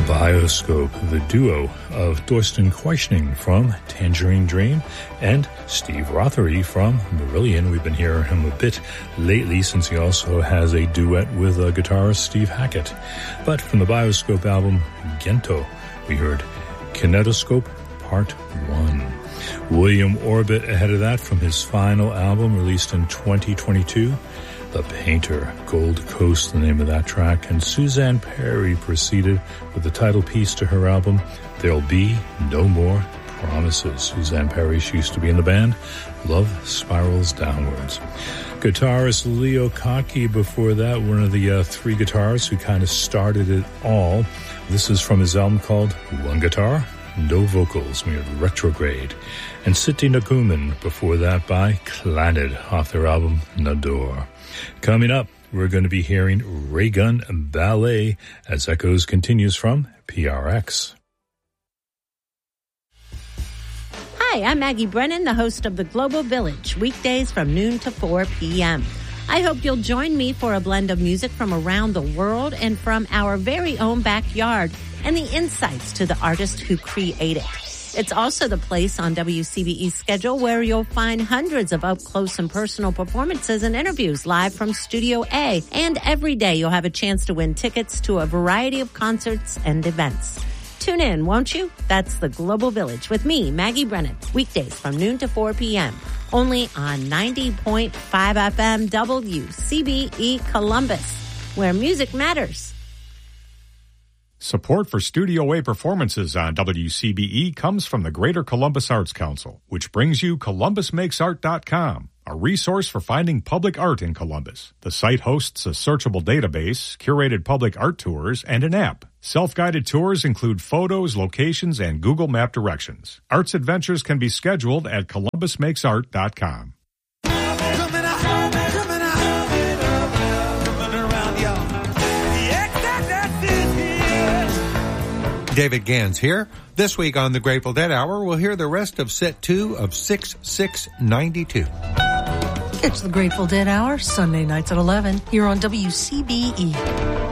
Bioscope, the duo of Thorsten Quaishning from Tangerine Dream and Steve Rothery from Marillion. We've been hearing him a bit lately since he also has a duet with guitarist Steve Hackett. But from the Bioscope album Gento, we heard Kinetoscope Part 1. William Orbit ahead of that from his final album released in 2022. The Painter, Gold Coast, the name of that track, and Suzanne Perry proceeded with the title piece to her album, There'll Be No More Promises. Suzanne Perry, she used to be in the band Love Spirals Downwards. Guitarist Leo Kottke before that, one of the three guitarists who kind of started it all. This is from his album called One Guitar, No Vocals. We had Retrograde. And Siti Nakumin before that by Clannad off their album Nador. Coming up, we're going to be hearing Raygun Ballet as Echoes continues from PRX. Hi, I'm Maggie Brennan, the host of The Global Village, weekdays from noon to 4 p.m. I hope you'll join me for a blend of music from around the world and from our very own backyard and the insights to the artist who create it. It's also the place on WCBE's schedule where you'll find hundreds of up-close and personal performances and interviews live from Studio A. And every day you'll have a chance to win tickets to a variety of concerts and events. Tune in, won't you? That's The Global Village with me, Maggie Brennan, weekdays from noon to 4 p.m. Only on 90.5 FM WCBE Columbus, where music matters. Support for Studio A performances on WCBE comes from the Greater Columbus Arts Council, which brings you ColumbusMakesArt.com, a resource for finding public art in Columbus. The site hosts a searchable database, curated public art tours, and an app. Self-guided tours include photos, locations, and Google Map directions. Arts adventures can be scheduled at ColumbusMakesArt.com. David Gans here. This week on the Grateful Dead Hour, we'll hear the rest of set 2 of 6692. It's the Grateful Dead Hour, Sunday nights at 11, here on WCBE.